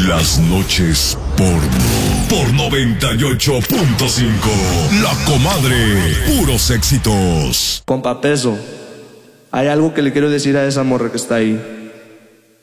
Las noches porno. Por 98.5. La Comadre. Puros éxitos. Compa Peso, hay algo que le quiero decir a esa morra que está ahí.